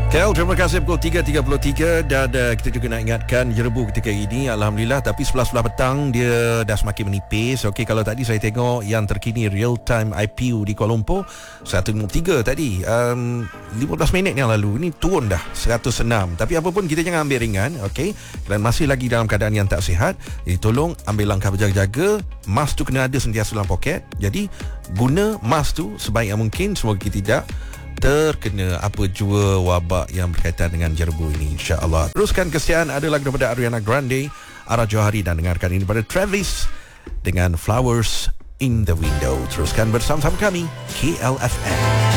Kel, terima kasih pukul 3.33 dan kita juga nak ingatkan Jerebu ketika ini Alhamdulillah, tapi 11 petang dia dah semakin menipis. Okey, kalau tadi saya tengok yang terkini real time IPU di Kuala Lumpur 153 tadi, 15 minit yang lalu ini turun dah 106. Tapi apa pun kita jangan ambil ringan, okey, dan masih lagi dalam keadaan yang tak sihat. Jadi tolong ambil langkah berjaga-jaga. Mask tu kena ada sentiasa dalam poket. Jadi guna mask tu sebaik yang mungkin, semoga kita tidak terkena apa jua wabak yang berkaitan dengan jerebu ini, insya-Allah. Teruskan kesian, ada lagu daripada Ariana Grande, Ara Johari, dan dengarkan ini pada Travis dengan Flowers in the Window. Teruskan bersama-sama kami KLFM.